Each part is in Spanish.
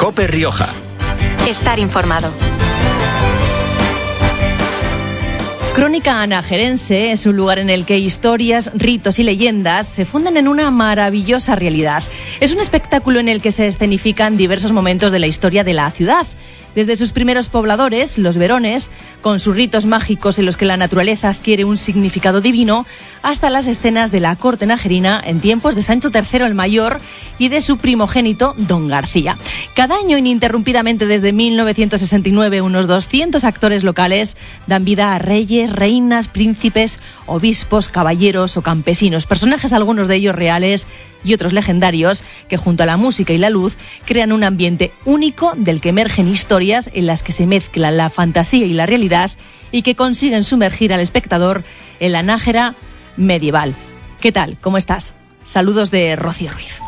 COPE Rioja. Estar informado. Crónica Nájerense es un lugar en el que historias, ritos y leyendas se fundan en una maravillosa realidad. Es un espectáculo en el que se escenifican diversos momentos de la historia de la ciudad. Desde sus primeros pobladores, los verones, con sus ritos mágicos en los que la naturaleza adquiere un significado divino, hasta las escenas de la corte najerina en tiempos de Sancho III el Mayor y de su primogénito, Don García. Cada año, ininterrumpidamente desde 1969, unos 200 actores locales dan vida a reyes, reinas, príncipes, obispos, caballeros o campesinos, personajes algunos de ellos reales y otros legendarios, que junto a la música y la luz crean un ambiente único del que emergen historias en las que se mezclan la fantasía y la realidad y que consiguen sumergir al espectador en la nájera medieval. ¿Qué tal? ¿Cómo estás? Saludos de Rocío Ruiz.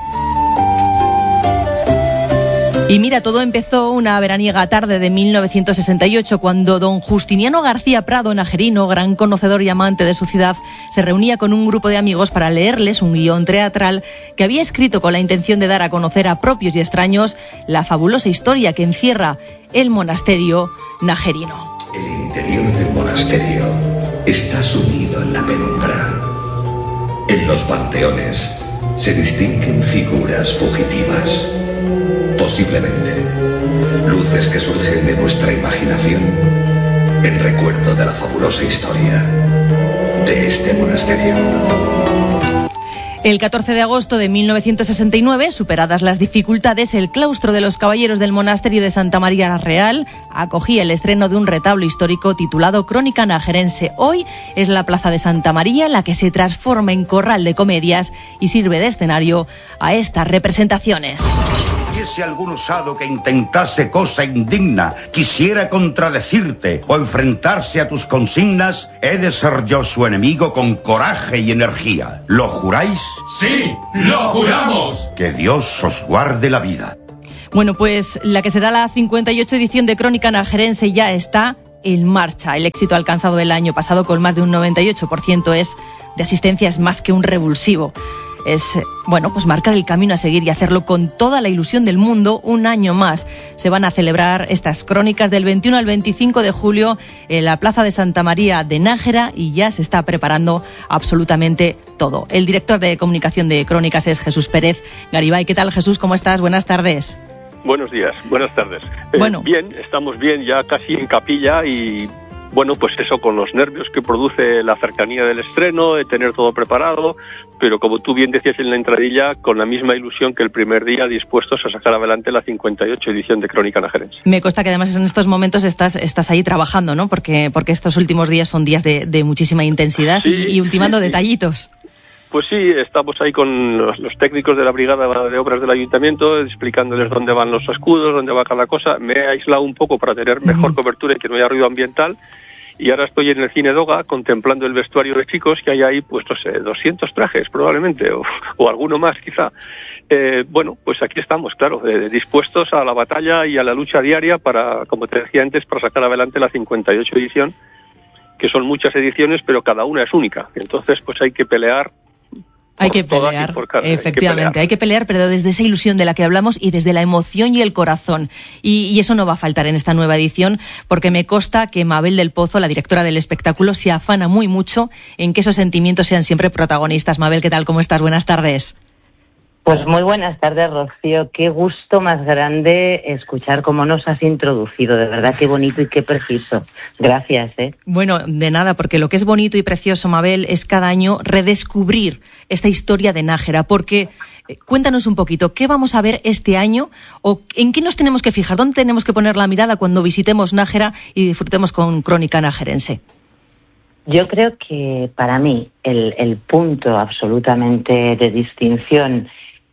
Y mira, todo empezó una veraniega tarde de 1968, cuando don Justiniano García Prado, najerino, gran conocedor y amante de su ciudad, se reunía con un grupo de amigos para leerles un guión teatral que había escrito con la intención de dar a conocer a propios y extraños la fabulosa historia que encierra el monasterio najerino. El interior del monasterio está sumido en la penumbra. En los panteones se distinguen figuras fugitivas. Posiblemente, luces que surgen de nuestra imaginación en recuerdo de la fabulosa historia de este monasterio. El 14 de agosto de 1969, superadas las dificultades, el claustro de los caballeros del monasterio de Santa María la Real acogía el estreno de un retablo histórico titulado Crónica Nájerense. Hoy es la plaza de Santa María la que se transforma en corral de comedias y sirve de escenario a estas representaciones. Si algún osado que intentase cosa indigna quisiera contradecirte o enfrentarse a tus consignas, he de ser yo su enemigo con coraje y energía. ¿Lo juráis? ¡Sí, lo juramos! Que Dios os guarde la vida. Bueno, pues la que será la 58 edición de Crónica Nájerense ya está en marcha. El éxito alcanzado el año pasado con más de un 98% de asistencia es más que un revulsivo. Es, bueno, pues marcar el camino a seguir y hacerlo con toda la ilusión del mundo un año más. Se van a celebrar estas crónicas del 21 al 25 de julio en la Plaza de Santa María de Nájera y ya se está preparando absolutamente todo. El director de comunicación de Crónicas es Jesús Pérez Garibay. ¿Qué tal, Jesús? ¿Cómo estás? Buenas tardes. Buenos días, buenas tardes. Bueno. Bien, estamos bien, ya casi en capilla y... Bueno, pues eso, con los nervios que produce la cercanía del estreno, de tener todo preparado, pero como tú bien decías en la entradilla, con la misma ilusión que el primer día, dispuestos a sacar adelante la 58 edición de Crónica Nájerense. Me consta que además en estos momentos estás ahí trabajando, ¿no? Porque estos últimos días son días de muchísima intensidad y ultimando detallitos. Pues sí, estamos ahí con los técnicos de la Brigada de Obras del Ayuntamiento, explicándoles dónde van los escudos, dónde va cada cosa. Me he aislado un poco para tener mejor cobertura y que no haya ruido ambiental. Y ahora estoy en el Cine Doga contemplando el vestuario de chicos, que hay ahí, pues no sé, 200 trajes probablemente, o alguno más quizá. Bueno, pues aquí estamos, claro, dispuestos a la batalla y a la lucha diaria para, como te decía antes, para sacar adelante la 58 edición, que son muchas ediciones, pero cada una es única. Entonces, pues hay que pelear. Hay que pelear, efectivamente, hay que pelear, pero desde esa ilusión de la que hablamos y desde la emoción y el corazón. Y eso no va a faltar en esta nueva edición, porque me consta que Mabel del Pozo, la directora del espectáculo, se afana muy mucho en que esos sentimientos sean siempre protagonistas. Mabel, ¿qué tal? ¿Cómo estás? Buenas tardes. Pues muy buenas tardes, Rocío. Qué gusto más grande escuchar cómo nos has introducido. De verdad, qué bonito y qué preciso. Gracias, ¿eh? Bueno, de nada, porque lo que es bonito y precioso, Mabel, es cada año redescubrir esta historia de Nájera. Porque, cuéntanos un poquito, ¿qué vamos a ver este año? ¿O en qué nos tenemos que fijar? ¿Dónde tenemos que poner la mirada cuando visitemos Nájera y disfrutemos con Crónica Nájerense? Yo creo que para mí el punto absolutamente de distinción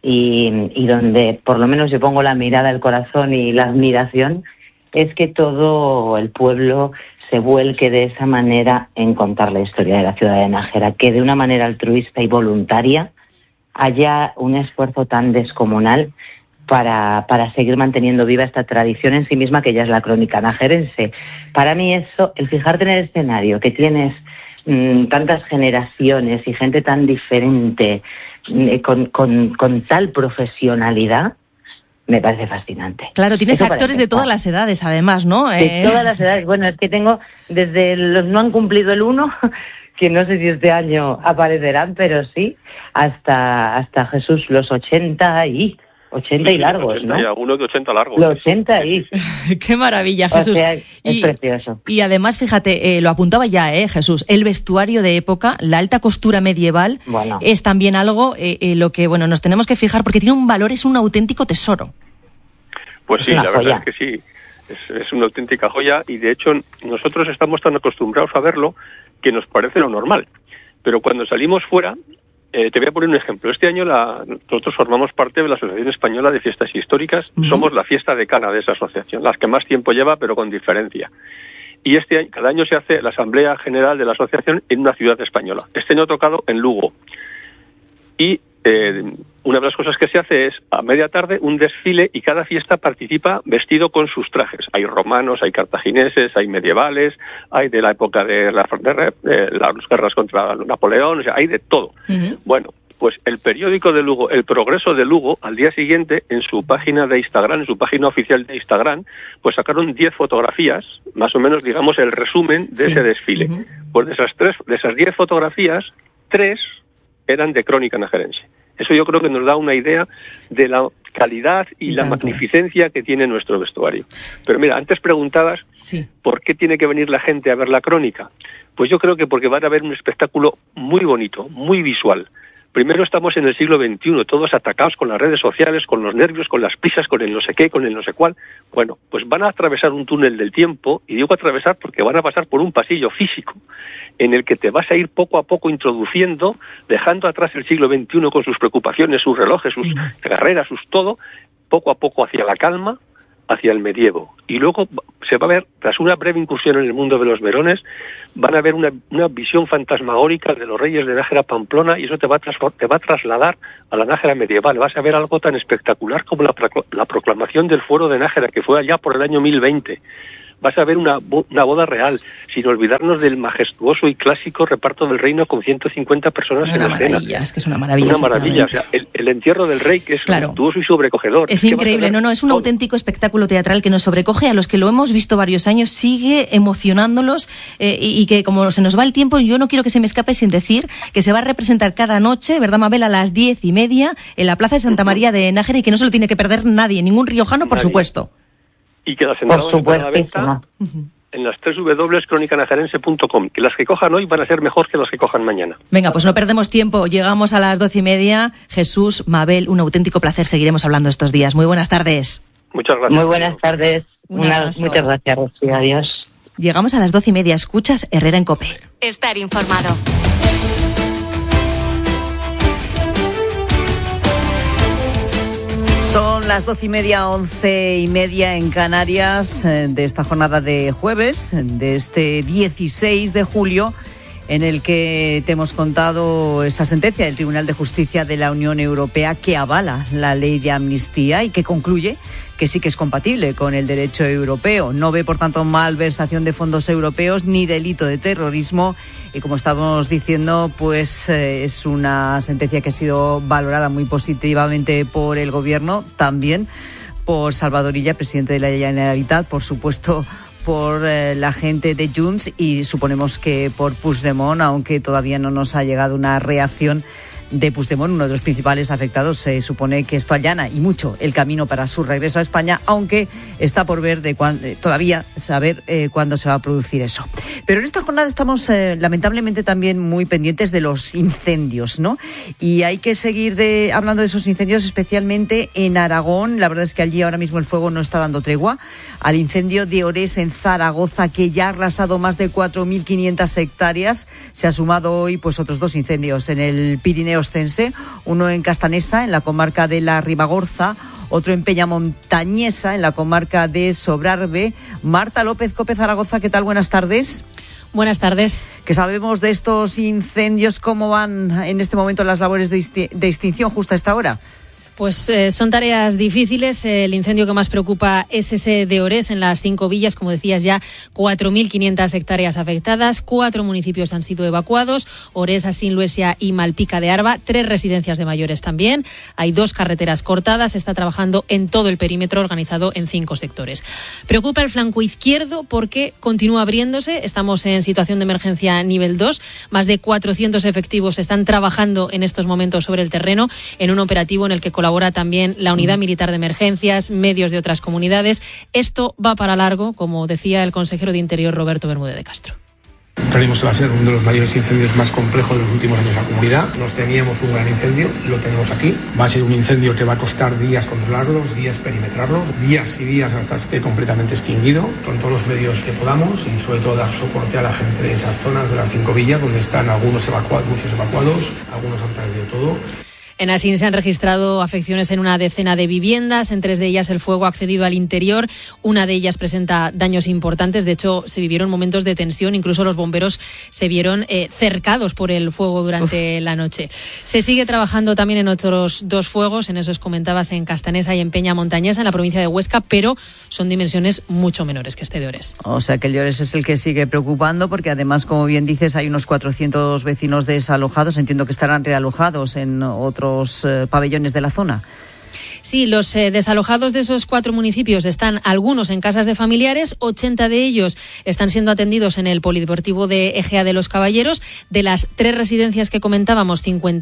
y donde por lo menos yo pongo la mirada, el corazón y la admiración, es que todo el pueblo se vuelque de esa manera en contar la historia de la ciudad de Nájera, que de una manera altruista y voluntaria haya un esfuerzo tan descomunal para seguir manteniendo viva esta tradición en sí misma, que ya es la crónica nájerense. Para mí eso, el fijarte en el escenario, que tienes tantas generaciones y gente tan diferente, con tal profesionalidad, me parece fascinante. Claro, tienes actores de todas las edades, además, ¿no? De todas las edades. Bueno, es que tengo desde los no han cumplido el 1, que no sé si este año aparecerán, pero sí, hasta Jesús, los 80 y largos, 80 ¿no? Y algunos de 80 largos. Los 80 y... ¡Qué maravilla, Jesús! O sea, es precioso. Y además, fíjate, lo apuntaba ya, Jesús, el vestuario de época, la alta costura medieval, es también algo lo que, nos tenemos que fijar, porque tiene un valor, es un auténtico tesoro. Pues sí, la verdad es que sí, es una auténtica joya, y de hecho nosotros estamos tan acostumbrados a verlo que nos parece lo normal. Pero cuando salimos fuera... te voy a poner un ejemplo. Este año nosotros formamos parte de la Asociación Española de Fiestas Históricas. Somos la fiesta decana de esa asociación, las que más tiempo lleva, pero con diferencia. Y cada año se hace la Asamblea General de la Asociación en una ciudad española. Este año ha tocado en Lugo. Y una de las cosas que se hace es, a media tarde, un desfile, y cada fiesta participa vestido con sus trajes. Hay romanos, hay cartagineses, hay medievales, hay de la época de las guerras contra Napoleón, o sea, hay de todo. Bueno, pues el periódico de Lugo, El Progreso de Lugo, al día siguiente, en su página de Instagram, en su página oficial de Instagram, pues sacaron 10 fotografías, más o menos, digamos, el resumen de ese desfile. Pues de esas 10 fotografías, 3 eran de crónica najerense. Eso yo creo que nos da una idea de la calidad y la magnificencia que tiene nuestro vestuario. Pero mira, antes preguntabas ¿por qué tiene que venir la gente a ver la crónica? Pues yo creo que porque van a ver un espectáculo muy bonito, muy visual. Primero, estamos en el siglo XXI, todos atacados con las redes sociales, con los nervios, con las prisas, con el no sé qué, con el no sé cuál. Bueno, pues van a atravesar un túnel del tiempo, y digo atravesar porque van a pasar por un pasillo físico en el que te vas a ir poco a poco introduciendo, dejando atrás el siglo XXI con sus preocupaciones, sus relojes, sus carreras, sus todo, poco a poco hacia la calma, hacia el medievo. Y luego se va a ver, tras una breve incursión en el mundo de los Verones, van a ver una visión fantasmagórica de los reyes de Nájera Pamplona, y eso te va a trasladar a la Nájera medieval. Vas a ver algo tan espectacular como la proclamación del fuero de Nájera, que fue allá por el año 1020. Vas a ver una boda real, sin olvidarnos del majestuoso y clásico reparto del reino con 150 personas en escena. Es que es una maravilla. Una maravilla, o sea, el entierro del rey, que es suntuoso y sobrecogedor. Es increíble, es un auténtico espectáculo teatral que nos sobrecoge. A los que lo hemos visto varios años, sigue emocionándolos, y que, como se nos va el tiempo, yo no quiero que se me escape sin decir que se va a representar cada noche, ¿verdad, Mabel?, a las 10:30 en la Plaza de Santa María de Nájera, y que no se lo tiene que perder nadie, ningún riojano, por supuesto. Y que las entradas están a la venta en las www.cronicanajerense.com, que las que cojan hoy van a ser mejor que las que cojan mañana. Venga, pues no perdemos tiempo, llegamos a las 12:30. Jesús, Mabel, un auténtico placer, seguiremos hablando estos días. Muy buenas tardes. Muchas gracias. Muy buenas tardes. Muchas gracias, Rocío. Adiós. Llegamos a las 12:30, escuchas Herrera en COPE. Estar informado. Son las 12:30, 11:30 en Canarias, de esta jornada de jueves, de este 16 de julio, en el que te hemos contado esa sentencia del Tribunal de Justicia de la Unión Europea que avala la ley de amnistía y que concluye que sí que es compatible con el derecho europeo. No ve, por tanto, malversación de fondos europeos ni delito de terrorismo. Y como estábamos diciendo, pues es una sentencia que ha sido valorada muy positivamente por el Gobierno, también por Salvador Illa, presidente de la Generalitat, por supuesto por la gente de Junts, y suponemos que por Puigdemont, aunque todavía no nos ha llegado una reacción de Puigdemont, uno de los principales afectados. Se supone que esto allana y mucho el camino para su regreso a España, aunque está por ver todavía saber cuándo se va a producir eso. Pero en esta jornada estamos lamentablemente también muy pendientes de los incendios, ¿no? Y hay que seguir hablando de esos incendios, especialmente en Aragón. La verdad es que allí ahora mismo el fuego no está dando tregua. Al incendio de Orés en Zaragoza, que ya ha arrasado más de 4.500 hectáreas, se ha sumado hoy pues otros 2 incendios en el Pirineo Oscense, uno en Castanesa, en la comarca de la Ribagorza, otro en Peñamontañesa, en la comarca de Sobrarbe. Marta López, COPE Zaragoza, ¿qué tal? Buenas tardes. Buenas tardes. ¿Qué sabemos de estos incendios? ¿Cómo van en este momento las labores de extinción justo a esta hora? Pues son tareas difíciles. El incendio que más preocupa es ese de Orés, en las 5 villas. Como decías, ya 4.500 hectáreas afectadas. 4 municipios han sido evacuados: Orés, Asín, Luesia y Malpica de Arba. 3 residencias de mayores también. Hay 2 carreteras cortadas. Se está trabajando en todo el perímetro, organizado en 5 sectores. Preocupa el flanco izquierdo porque continúa abriéndose. Estamos en situación de emergencia nivel 2. Más de 400 efectivos están trabajando en estos momentos sobre el terreno en un operativo en el que colabora también la Unidad Militar de Emergencias, medios de otras comunidades. Esto va para largo, como decía el consejero de Interior, Roberto Bermúdez de Castro. Creemos que va a ser uno de los mayores incendios más complejos de los últimos años en la comunidad. Nos teníamos un gran incendio, lo tenemos aquí. Va a ser un incendio que va a costar días controlarlos, días perimetrarlos, días y días hasta esté completamente extinguido, con todos los medios que podamos, y sobre todo dar soporte a la gente de esas zonas de las 5 villas donde están algunos evacuados, muchos evacuados, algunos han perdido todo. En Asín se han registrado afecciones en una decena de viviendas. En 3 de ellas el fuego ha accedido al interior. Una de ellas presenta daños importantes. De hecho, se vivieron momentos de tensión. Incluso los bomberos se vieron cercados por el fuego durante la noche. Se sigue trabajando también en otros 2 fuegos. En esos comentabas, en Castanesa y en Peña Montañesa, en la provincia de Huesca, pero son dimensiones mucho menores que este de Orés. O sea que el de Orés es el que sigue preocupando, porque además, como bien dices, hay unos 400 vecinos desalojados. Entiendo que estarán realojados en otros pabellones de la zona. Sí, los desalojados de esos 4 municipios están algunos en casas de familiares, 80 de ellos están siendo atendidos en el Polideportivo de Ejea de los Caballeros. De las 3 residencias que comentábamos,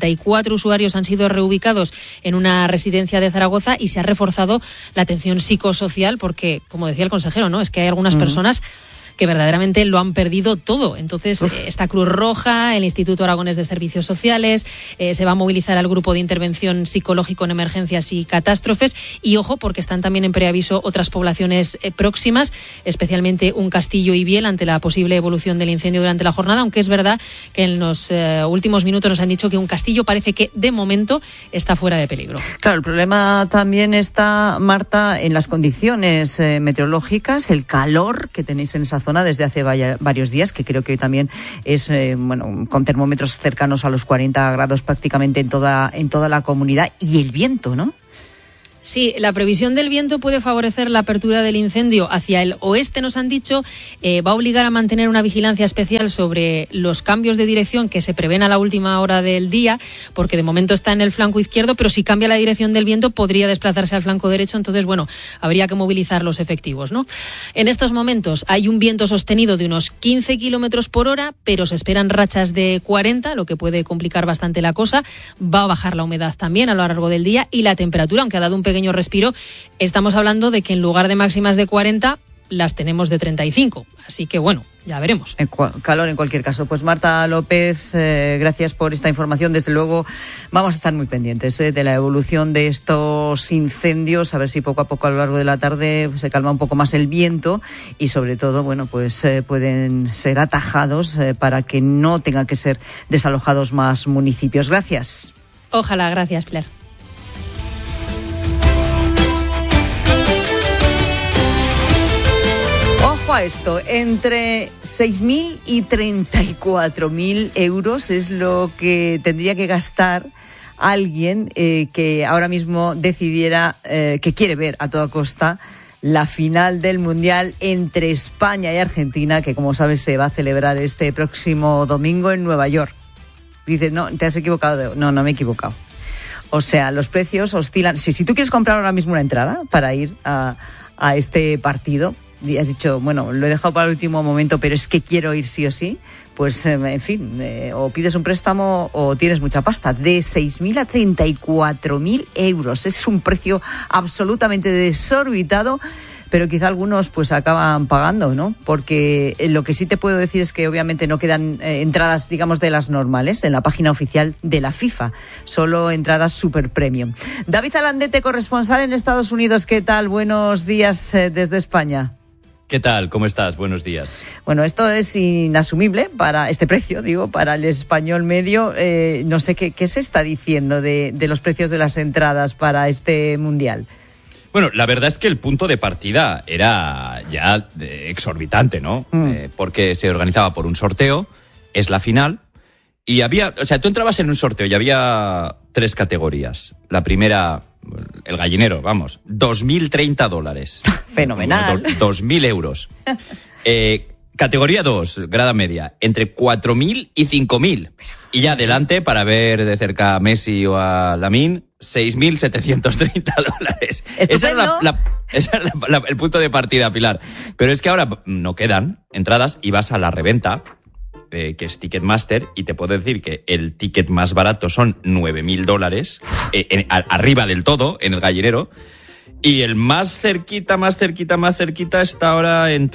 54 usuarios han sido reubicados en una residencia de Zaragoza, y se ha reforzado la atención psicosocial porque, como decía el consejero, ¿no?, es que hay algunas personas que verdaderamente lo han perdido todo. Entonces, esta Cruz Roja, el Instituto Aragonés de Servicios Sociales, se va a movilizar al grupo de intervención psicológico en emergencias y catástrofes. Y ojo, porque están también en preaviso otras poblaciones próximas, especialmente un Castillo y Biel, ante la posible evolución del incendio durante la jornada, aunque es verdad que en los últimos minutos nos han dicho que un Castillo parece que de momento está fuera de peligro. Claro, el problema también está, Marta, en las condiciones meteorológicas, el calor que tenéis en esa zona desde hace varios días, que creo que también es con termómetros cercanos a los 40 grados prácticamente en toda la comunidad, y el viento, ¿no? Sí, la previsión del viento puede favorecer la apertura del incendio hacia el oeste, nos han dicho. Va a obligar a mantener una vigilancia especial sobre los cambios de dirección que se prevén a la última hora del día, porque de momento está en el flanco izquierdo, pero si cambia la dirección del viento podría desplazarse al flanco derecho. Entonces, bueno, habría que movilizar los efectivos, ¿no? En estos momentos hay un viento sostenido de unos 15 kilómetros por hora, pero se esperan rachas de 40, lo que puede complicar bastante la cosa. Va a bajar la humedad también a lo largo del día, y la temperatura, aunque ha dado un pequeño respiro, estamos hablando de que en lugar de máximas de 40 las tenemos de 35, así que bueno, ya veremos. Calor en cualquier caso. Pues Marta López, gracias por esta información. Desde luego vamos a estar muy pendientes de la evolución de estos incendios, a ver si poco a poco a lo largo de la tarde se calma un poco más el viento, y sobre todo, bueno, pues pueden ser atajados para que no tengan que ser desalojados más municipios. Gracias. Ojalá, gracias, Pilar. Ojo a esto, entre 6.000 y 34.000 euros es lo que tendría que gastar alguien que ahora mismo decidiera que quiere ver a toda costa la final del Mundial entre España y Argentina, que como sabes se va a celebrar este próximo domingo en Nueva York. Dices, no, te has equivocado. No me he equivocado. O sea, los precios oscilan. Si tú quieres comprar ahora mismo una entrada para ir a este partido, y has dicho, bueno, lo he dejado para el último momento, pero es que quiero ir sí o sí, pues en fin, o pides un préstamo o tienes mucha pasta. De 6.000 a 34.000 euros. Es un precio absolutamente desorbitado, pero quizá algunos pues acaban pagando, ¿no? Porque lo que sí te puedo decir es que obviamente no quedan entradas, digamos, de las normales en la página oficial de la FIFA, solo entradas super premium. David Alandete, corresponsal en Estados Unidos, ¿qué tal? Buenos días desde España. ¿Qué tal? ¿Cómo estás? Buenos días. Bueno, esto es inasumible para este precio, digo, para el español medio. No sé qué se está diciendo de los precios de las entradas para este Mundial. Bueno, la verdad es que el punto de partida era ya exorbitante, ¿no? Porque se organizaba por un sorteo, es la final, Y tú entrabas en un sorteo y había 3 categorías. La primera, el gallinero, vamos, $2.030. Fenomenal. 2.000 euros. Categoría 2, grada media, entre 4.000 y 5.000. Y ya adelante, para ver de cerca a Messi o a Lamine, $6.730. Estupendo. Ese es el punto de partida, Pilar. Pero es que ahora no quedan entradas y vas a la reventa, que es Ticketmaster, y te puedo decir que el ticket más barato son $9.000, arriba del todo, en el gallinero, y el más cerquita está ahora en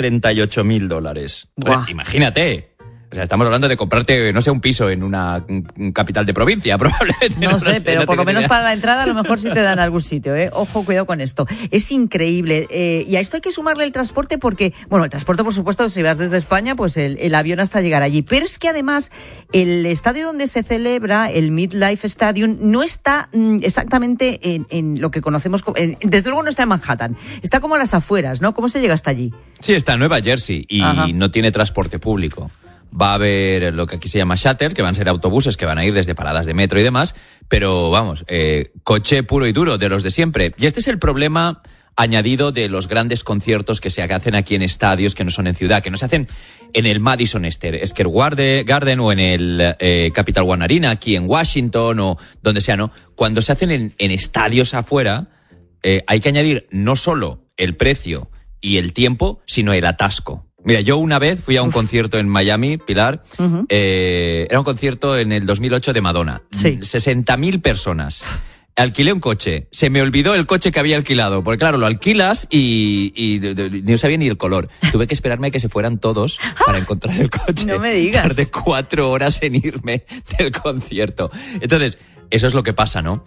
$38.000. Imagínate. O sea, estamos hablando de comprarte, no sé, un piso en una capital de provincia, probablemente. No sé, pero por lo menos para la entrada a lo mejor sí te dan algún sitio, ¿eh? Ojo, cuidado con esto. Es increíble. Y a esto hay que sumarle el transporte porque, bueno, el transporte, por supuesto, si vas desde España, pues el avión hasta llegar allí. Pero es que además, el estadio donde se celebra, el MetLife Stadium, no está exactamente en lo que conocemos, desde luego no está en Manhattan. Está como a las afueras, ¿no? ¿Cómo se llega hasta allí? Sí, está en Nueva Jersey y no tiene transporte público. Va a haber lo que aquí se llama shuttle, que van a ser autobuses que van a ir desde paradas de metro y demás, pero vamos, coche puro y duro, de los de siempre. Y este es el problema añadido de los grandes conciertos que se hacen aquí en estadios que no son en ciudad, que no se hacen en el Madison Square Garden o en el Capital One Arena, aquí en Washington o donde sea, ¿no? Cuando se hacen en estadios afuera, hay que añadir no solo el precio y el tiempo, sino el atasco. Mira, yo una vez fui a un concierto en Miami, Pilar, era un concierto en el 2008 de Madonna, 60.000 personas. Alquilé un coche, se me olvidó el coche que había alquilado, porque claro, lo alquilas y no sabía ni el color. Tuve que esperarme a que se fueran todos para encontrar el coche. No me digas. Tardé 4 horas en irme del concierto. Entonces, eso es lo que pasa, ¿no?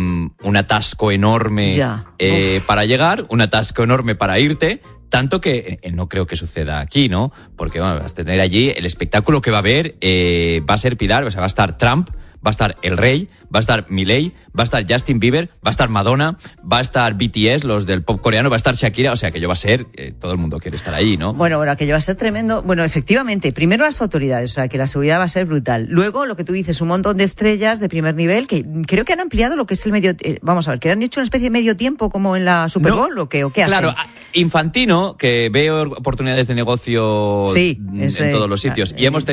Un atasco enorme para llegar, un atasco enorme para irte, tanto que no creo que suceda aquí, ¿no? Porque bueno, vas a tener allí el espectáculo que va a haber, va a ser Pilar, o sea, va a estar Trump, va a estar El Rey, va a estar Milei, va a estar Justin Bieber, va a estar Madonna, va a estar BTS, los del pop coreano, va a estar Shakira, o sea, que yo va a ser, todo el mundo quiere estar ahí, ¿no? Bueno, aquello va a ser tremendo. Bueno, efectivamente, primero las autoridades, o sea, que la seguridad va a ser brutal. Luego, lo que tú dices, un montón de estrellas de primer nivel, que creo que han ampliado lo que es el medio, vamos a ver, que han hecho una especie de medio tiempo como en la Super Bowl, ¿o qué hacen? Claro, Infantino, que veo oportunidades de negocio en todos los sitios, y hemos